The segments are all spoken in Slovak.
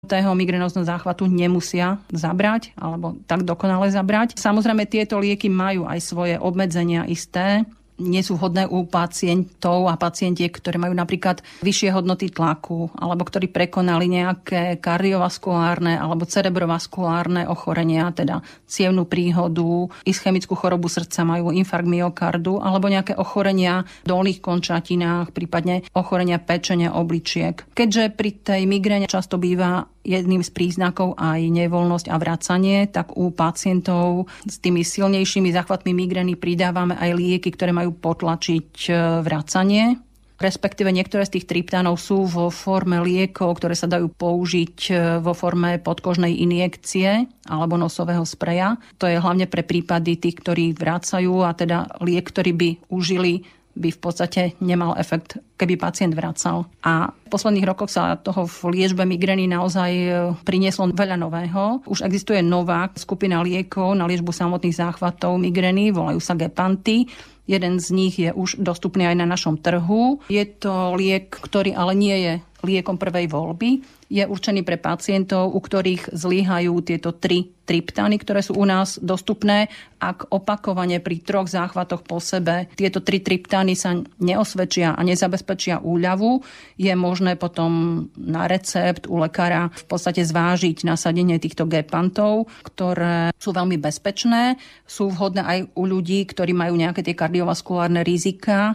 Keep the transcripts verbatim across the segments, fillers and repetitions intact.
toho migrénozného záchvatu nemusia zabrať alebo tak dokonale zabrať. Samozrejme, tieto lieky majú aj svoje obmedzenia isté. Nie sú vhodné u pacientov a pacientiek, ktoré majú napríklad vyššie hodnoty tlaku alebo ktorí prekonali nejaké kardiovaskulárne alebo cerebrovaskulárne ochorenia, teda cievnu príhodu, ischemickú chorobu srdca, majú infarkt myokardu alebo nejaké ochorenia v dolných končatinách, prípadne ochorenia pečenia, obličiek. Keďže pri tej migréne často býva jedným z príznakov aj nevoľnosť a vracanie, tak u pacientov s tými silnejšími záchvatmi migrény pridávame aj lieky, ktoré majú potlačiť vracanie. Respektíve niektoré z tých triptánov sú vo forme liekov, ktoré sa dajú použiť vo forme podkožnej injekcie alebo nosového spreja. To je hlavne pre prípady tých, ktorí vracajú, a teda liek, ktorý by užili, by v podstate nemal efekt, keby pacient vracal. A v posledných rokoch sa toho v liečbe migrény naozaj prinieslo veľa nového. Už existuje nová skupina liekov na liečbu samotných záchvatov migrény, volajú sa gepanty. Jeden z nich je už dostupný aj na našom trhu. Je to liek, ktorý ale nie je liekom prvej voľby. Je určený pre pacientov, u ktorých zlyhajú tieto tri triptány, ktoré sú u nás dostupné. Ak opakovane pri troch záchvatoch po sebe tieto tri triptány sa neosvedčia a nezabezpečia úľavu, je možné potom na recept u lekára v podstate zvážiť nasadenie týchto gepantov, ktoré sú veľmi bezpečné. Sú vhodné aj u ľudí, ktorí majú nejaké tie kardiovaskulárne rizika,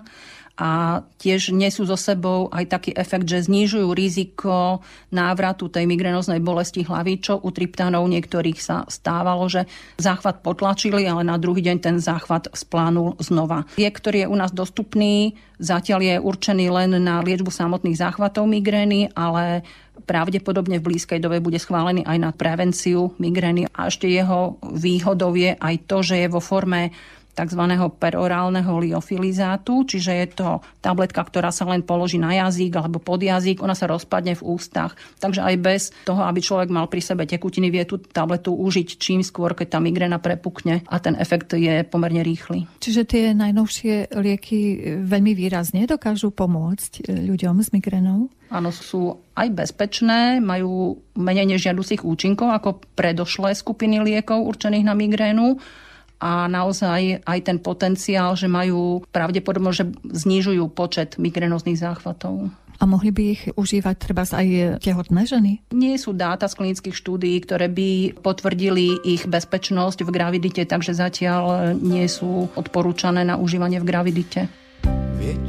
a tiež nesú so sebou aj taký efekt, že znižujú riziko návratu tej migrénoznej bolesti hlavy, čo u triptánov niektorých sa stávalo, že záchvat potlačili, ale na druhý deň ten záchvat splánul znova. Liek, ktorý je u nás dostupný, zatiaľ je určený len na liečbu samotných záchvatov migrény, ale pravdepodobne v blízkej dobe bude schválený aj na prevenciu migrény. A ešte jeho výhodou je aj to, že je vo forme tzv. Perorálneho liofilizátu, čiže je to tabletka, ktorá sa len položí na jazyk alebo pod jazyk, ona sa rozpadne v ústach. Takže aj bez toho, aby človek mal pri sebe tekutiny, vie tú tabletu užiť čím skôr, keď tá migréna prepukne, a ten efekt je pomerne rýchly. Čiže tie najnovšie lieky veľmi výrazne dokážu pomôcť ľuďom s migrénou? Áno, sú aj bezpečné, majú menej nežiaducich účinkov ako predošlé skupiny liekov určených na migrénu. A naozaj aj ten potenciál, že majú pravdepodobnosť, že znižujú počet migrénozných záchvatov. A mohli by ich užívať treba aj tehotné ženy? Nie sú dáta z klinických štúdií, ktoré by potvrdili ich bezpečnosť v gravidite, takže zatiaľ nie sú odporúčané na užívanie v gravidite.